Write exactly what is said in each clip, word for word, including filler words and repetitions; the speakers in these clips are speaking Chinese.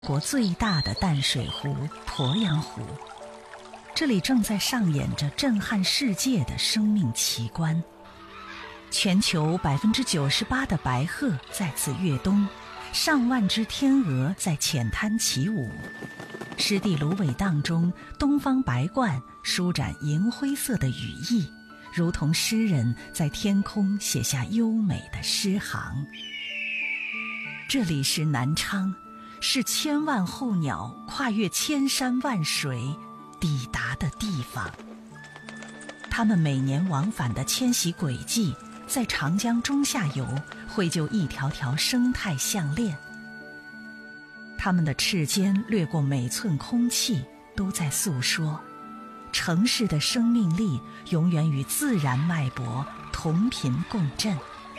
国最大的淡水湖鄱阳湖，这里正在上演着震撼世界的生命奇观。全球百分之九十八的白鹤在此跃冬，上万只天鹅在浅滩起舞。湿地芦苇荡中，东方白鹳舒展银灰色的羽翼，如同诗人在天空写下优美的诗行。这里是南昌，是千万候鸟跨越千山万水抵达的地方。它们每年往返的迁徙轨迹，在长江中下游绘就一条条生态项链。它们的翅尖掠过每寸空气，都在诉说城市的生命力永远与自然脉搏同频共振。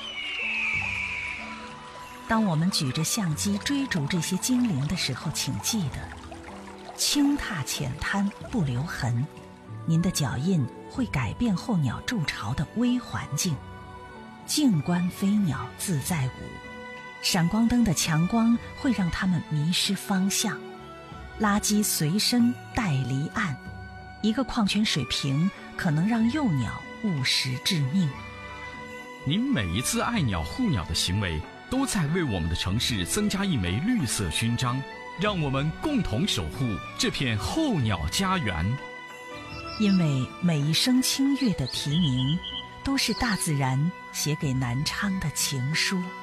当我们举着相机追逐这些精灵的时候，请记得轻踏浅滩不留痕，您的脚印会改变候鸟筑巢的微环境。静观飞鸟自在舞，闪光灯的强光会让它们迷失方向。垃圾随身带离岸，一个矿泉水瓶可能让幼鸟误食致命。 您每一次爱鸟护鸟的行为，都在为我们的城市增加一枚绿色勋章，让我们共同守护这片候鸟家园。 因为每一声清越的啼鸣，都是大自然写给南昌的情书。